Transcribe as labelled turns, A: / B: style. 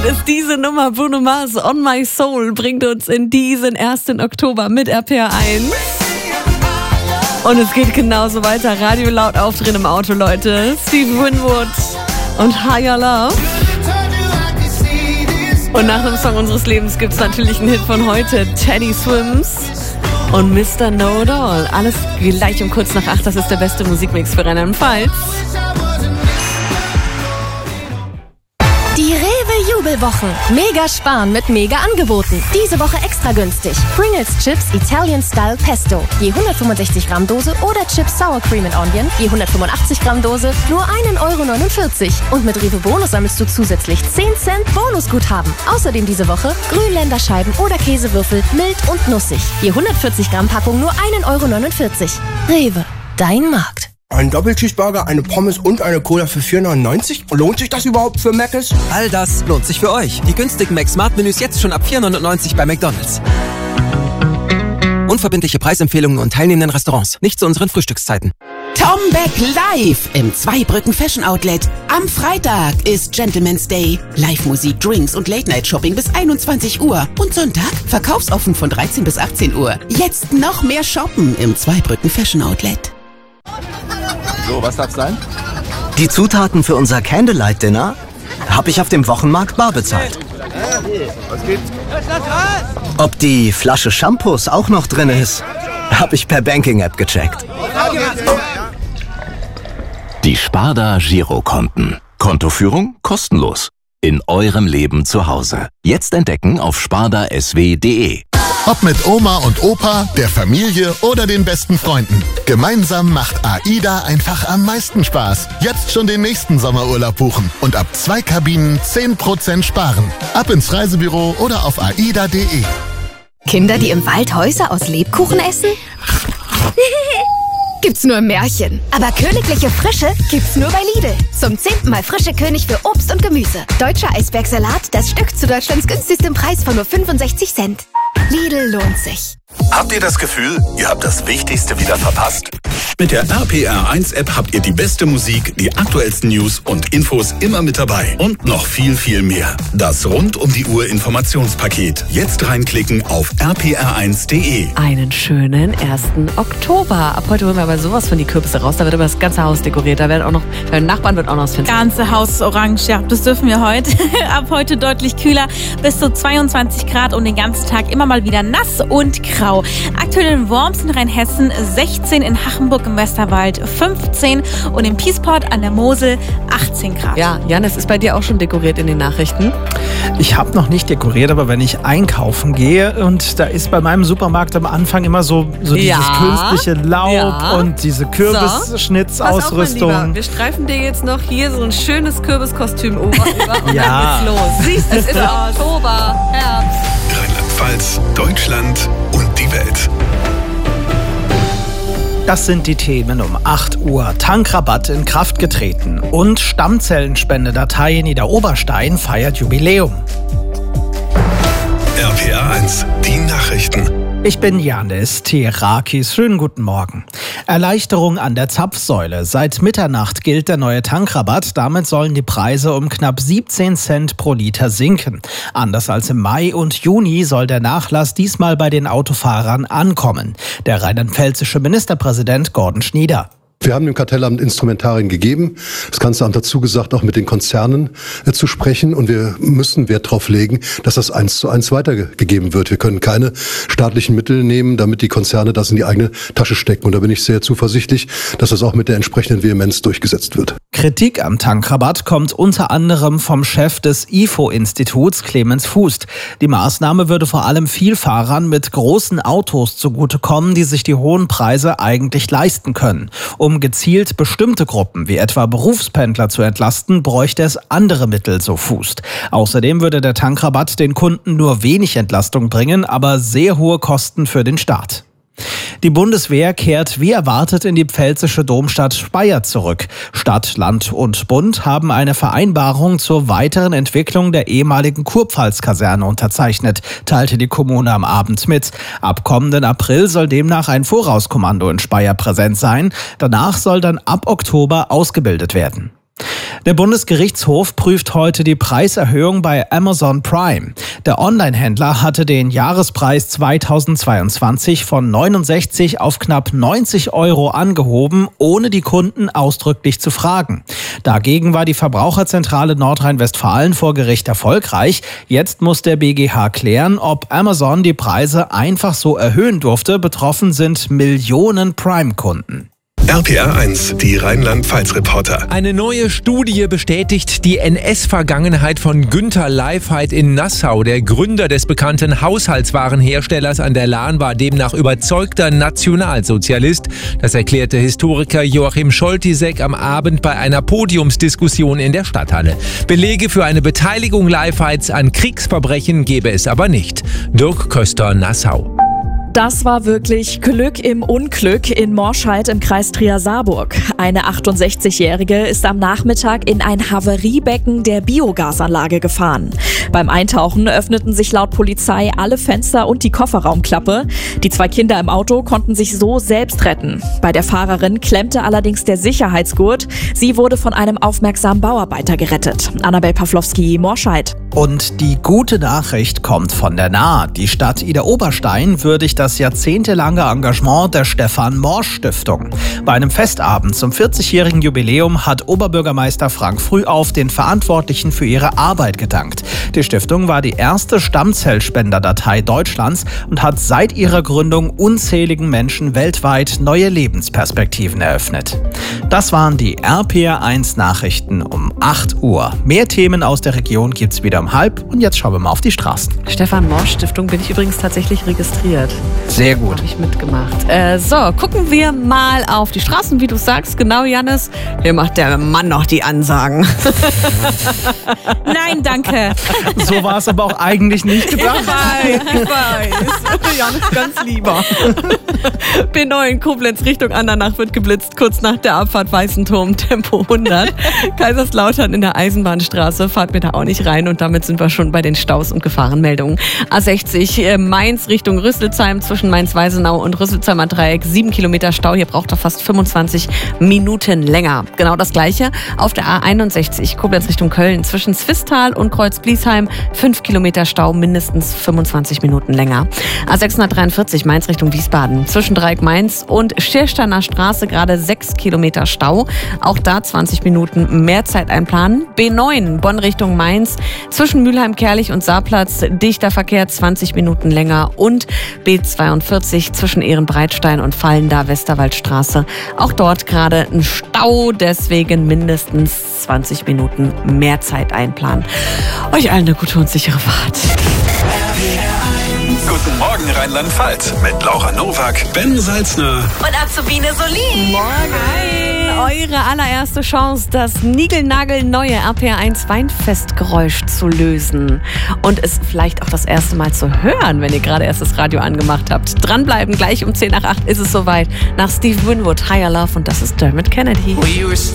A: gut ist diese Nummer? Bruno Mars, On My Soul, bringt uns in diesen 1. Oktober mit RPR 1. Und es geht genauso weiter. Radio laut aufdrehen im Auto, Leute. Steve Winwood und Higher Love. Und nach dem Song unseres Lebens gibt es natürlich einen Hit von heute. Teddy Swims und Mr. Know It All. Alles gleich um kurz nach 8. Das ist der beste Musikmix für Rheinland-Pfalz.
B: Die Rewe-Jubelwochen. Mega sparen mit mega Angeboten. Diese Woche extra günstig. Pringles Chips Italian Style Pesto. Je 165 Gramm Dose oder Chips Sour Cream and Onion. Je 185 Gramm Dose. Nur 1,49 €. Und mit Rewe Bonus sammelst du zusätzlich 10 Cent Bonusguthaben. Außerdem diese Woche Grünländerscheiben oder Käsewürfel mild und nussig. Je 140 Gramm Packung nur 1,49 €. Rewe, dein Markt.
C: Ein Doppelcheeseburger, eine Pommes und eine Cola für 4,99 €? Lohnt sich das überhaupt für Mc's?
D: All das lohnt sich für euch. Die günstigen Mac-Smart-Menüs jetzt schon ab 4,99 € bei McDonald's. Unverbindliche Preisempfehlungen und teilnehmenden Restaurants. Nicht zu unseren Frühstückszeiten.
E: Tom Beck live im Zweibrücken Fashion Outlet. Am Freitag ist Gentleman's Day. Live-Musik, Drinks und Late-Night-Shopping bis 21 Uhr. Und Sonntag verkaufsoffen von 13 bis 18 Uhr. Jetzt noch mehr shoppen im Zweibrücken Fashion Outlet.
F: So, was darf's sein?
G: Die Zutaten für unser Candlelight-Dinner habe ich auf dem Wochenmarkt bar bezahlt.
F: Was gibt's?
G: Ob die Flasche Shampoos auch noch drin ist, habe ich per Banking-App gecheckt.
H: Die Sparda Girokonten. Kontoführung kostenlos. In eurem Leben zu Hause. Jetzt entdecken auf spardasw.de.
I: Ob mit Oma und Opa, der Familie oder den besten Freunden. Gemeinsam macht AIDA einfach am meisten Spaß. Jetzt schon den nächsten Sommerurlaub buchen und ab 2 Kabinen 10% sparen. Ab ins Reisebüro oder auf aida.de.
B: Kinder, die im Wald Häuser aus Lebkuchen essen? Gibt's nur im Märchen. Aber königliche Frische gibt's nur bei Lidl. Zum 10. Mal frische König für Obst und Gemüse. Deutscher Eisbergsalat, das Stück zu Deutschlands günstigstem Preis von nur 65 Cent. Lidl lohnt sich.
J: Habt ihr das Gefühl, ihr habt das Wichtigste wieder verpasst? Mit der RPR 1 App habt ihr die beste Musik, die aktuellsten News und Infos immer mit dabei. Und noch viel, viel mehr. Das rund um die Uhr Informationspaket. Jetzt reinklicken auf rpr1.de.
A: Einen schönen 1. Oktober. Ab heute holen wir aber sowas von die Kürbisse raus. Da wird aber das ganze Haus dekoriert. Da werden auch noch, beim Nachbarn wird auch noch das Fenster.
K: Ganze Haus ist orange, ja, das dürfen wir heute. Ab heute deutlich kühler, bis zu 22 Grad und den ganzen Tag immer mal wieder nass und grau. Aktuell in Worms in Rheinhessen 16, in Hachenburg im Westerwald 15 und in Piesport an der Mosel 18 Grad.
A: Ja, Jan, es ist bei dir auch schon dekoriert in den Nachrichten.
L: Ich habe noch nicht dekoriert, aber wenn ich einkaufen gehe und da ist bei meinem Supermarkt am Anfang immer so dieses künstliche Laub und diese Kürbisschnitzausrüstung.
A: Wir streifen dir jetzt noch hier so ein schönes Kürbiskostüm über und dann geht's los. Siehst du, es ist Oktober, Herbst.
J: Rheinland-Pfalz, Deutschland und die Welt.
L: Das sind die Themen um 8 Uhr. Tankrabatt in Kraft getreten und Stammzellenspende-Datei in Niederoberstein feiert Jubiläum.
J: RPR 1, die Nachrichten.
L: Ich bin Janis Terakis. Schönen guten Morgen. Erleichterung an der Zapfsäule. Seit Mitternacht gilt der neue Tankrabatt. Damit sollen die Preise um knapp 17 Cent pro Liter sinken. Anders als im Mai und Juni soll der Nachlass diesmal bei den Autofahrern ankommen. Der rheinland-pfälzische Ministerpräsident Gordon Schnieder.
M: Wir haben dem Kartellamt Instrumentarien gegeben. Das Kanzleramt hat zugesagt, auch mit den Konzernen zu sprechen. Und wir müssen Wert darauf legen, dass das 1:1 weitergegeben wird. Wir können keine staatlichen Mittel nehmen, damit die Konzerne das in die eigene Tasche stecken. Und da bin ich sehr zuversichtlich, dass das auch mit der entsprechenden Vehemenz durchgesetzt wird.
L: Kritik am Tankrabatt kommt unter anderem vom Chef des IFO-Instituts, Clemens Fuß. Die Maßnahme würde vor allem Vielfahrern mit großen Autos zugutekommen, die sich die hohen Preise eigentlich leisten können. Um gezielt bestimmte Gruppen, wie etwa Berufspendler, zu entlasten, bräuchte es andere Mittel, so Fuß. Außerdem würde der Tankrabatt den Kunden nur wenig Entlastung bringen, aber sehr hohe Kosten für den Staat. Die Bundeswehr kehrt wie erwartet in die pfälzische Domstadt Speyer zurück. Stadt, Land und Bund haben eine Vereinbarung zur weiteren Entwicklung der ehemaligen Kurpfalz-Kaserne unterzeichnet, teilte die Kommune am Abend mit. Ab kommenden April soll demnach ein Vorauskommando in Speyer präsent sein. Danach soll dann ab Oktober ausgebildet werden. Der Bundesgerichtshof prüft heute die Preiserhöhung bei Amazon Prime. Der Onlinehändler hatte den Jahrespreis 2022 von 69 auf knapp 90 € angehoben, ohne die Kunden ausdrücklich zu fragen. Dagegen war die Verbraucherzentrale Nordrhein-Westfalen vor Gericht erfolgreich. Jetzt muss der BGH klären, ob Amazon die Preise einfach so erhöhen durfte. Betroffen sind Millionen Prime-Kunden.
N: RPR1, die Rheinland-Pfalz-Reporter.
O: Eine neue Studie bestätigt die NS-Vergangenheit von Günter Leifheit in Nassau. Der Gründer des bekannten Haushaltswarenherstellers an der Lahn war demnach überzeugter Nationalsozialist. Das erklärte Historiker Joachim Scholtisek am Abend bei einer Podiumsdiskussion in der Stadthalle. Belege für eine Beteiligung Leifheits an Kriegsverbrechen gebe es aber nicht. Dirk Köster, Nassau.
P: Das war wirklich Glück im Unglück in Morscheid im Kreis Trier-Saarburg. Eine 68-Jährige ist am Nachmittag in ein Havariebecken der Biogasanlage gefahren. Beim Eintauchen öffneten sich laut Polizei alle Fenster und die Kofferraumklappe. Die 2 Kinder im Auto konnten sich so selbst retten. Bei der Fahrerin klemmte allerdings der Sicherheitsgurt. Sie wurde von einem aufmerksamen Bauarbeiter gerettet. Annabel Pawlowski, Morscheid.
L: Und die gute Nachricht kommt von der Nahe. Die Stadt Idar-Oberstein würdigt das jahrzehntelange Engagement der Stefan-Morsch-Stiftung. Bei einem Festabend zum 40-jährigen Jubiläum hat Oberbürgermeister Frank Frühauf den Verantwortlichen für ihre Arbeit gedankt. Die Stiftung war die erste Stammzellspenderdatei Deutschlands und hat seit ihrer Gründung unzähligen Menschen weltweit neue Lebensperspektiven eröffnet. Das waren die RPR1 Nachrichten um 8 Uhr. Mehr Themen aus der Region gibt's wieder um 12:30 und jetzt schauen wir mal auf die Straßen.
A: Stefan-Morsch-Stiftung bin ich übrigens tatsächlich registriert.
L: Sehr gut.
A: Habe ich mitgemacht. So, gucken wir mal auf die Straßen, wie du sagst. Genau, Jannis. Hier macht der Mann noch die Ansagen.
K: Nein, danke.
L: So war es aber auch eigentlich nicht gedacht.
A: Ich weiß. Jannis ganz lieber. B9 in Koblenz Richtung Andernach wird geblitzt. Kurz nach der Abfahrt Weißenturm, Tempo 100. Kaiserslautern in der Eisenbahnstraße. Fahrt mir da auch nicht rein und damit sind wir schon bei den Staus und Gefahrenmeldungen. A60 Mainz Richtung Rüsselsheim zwischen Mainz-Weisenau und Rüsselsheimer Dreieck. 7 Kilometer Stau. Hier braucht er fast 25 Minuten länger. Genau das Gleiche auf der A61 Koblenz Richtung Köln zwischen Zwistal und Kreuz-Bliesheim. 5 Kilometer Stau, mindestens 25 Minuten länger. A643 Mainz Richtung Wiesbaden zwischen Dreieck Mainz und Schirsteiner Straße gerade 6 Kilometer Stau. Auch da 20 Minuten mehr Zeit einplanen. B9 Bonn Richtung Mainz zwischen Mülheim-Kerlich und Saarplatz. Dichter Verkehr 20 Minuten länger. Und B42 zwischen Ehrenbreitstein und Fallender Westerwaldstraße. Auch dort gerade ein Stau, deswegen mindestens 20 Minuten mehr Zeit einplanen. Euch allen eine gute und sichere Fahrt.
N: Guten Morgen Rheinland-Pfalz mit Laura Nowak, Ben Salzner
B: und Azubine Solin.
A: Morgen. Eure allererste Chance, das niegelnagelneue RPR1 Weinfestgeräusch zu lösen. Und es vielleicht auch das erste Mal zu hören, wenn ihr gerade erst das Radio angemacht habt. Dranbleiben, gleich um 7:50 ist es soweit. Nach Steve Winwood, Higher Love und das ist Dermot Kennedy.